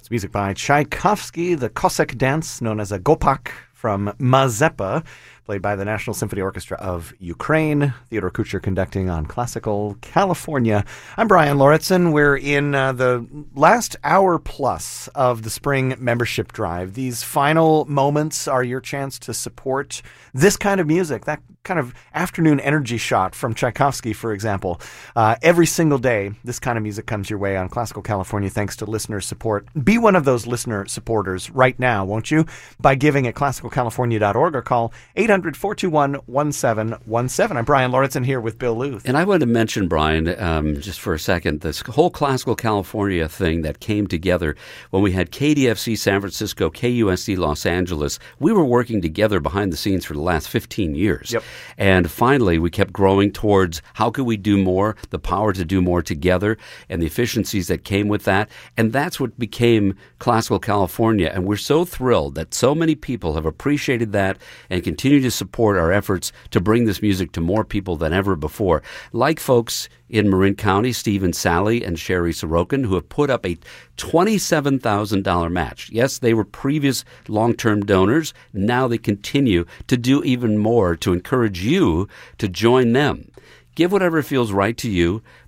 It's music by Tchaikovsky, the Cossack dance known as a gopak from Mazeppa, played by the National Symphony Orchestra of Ukraine. Theodore Kucher conducting on Classical California. I'm Brian Lauritsen. We're in the last hour plus of the spring membership drive. These final moments are your chance to support this kind of music, that kind of afternoon energy shot from Tchaikovsky, for example. Every single day, this kind of music comes your way on Classical California thanks to listener support. Be one of those listener supporters right now, won't you? By giving at classicalcalifornia.org or call 800-421-1717. I'm Brian Lauritsen here with Bill Luth. And I want to mention, Brian, just for a second, this whole Classical California thing that came together when we had KDFC San Francisco, KUSC Los Angeles. We were working together behind the scenes for the last 15 years. Yep. And finally, we kept growing towards how could we do more, the power to do more together, and the efficiencies that came with that. And that's what became Classical California. And we're so thrilled that so many people have appreciated that and continue to support our efforts to bring this music to more people than ever before. Like folks in Marin County, Stephen Sally and Sherry Sorokin, who have put up a $27,000 match. Yes, they were previous long-term donors. Now they continue to do even more to encourage you to join them. Give whatever feels right to you,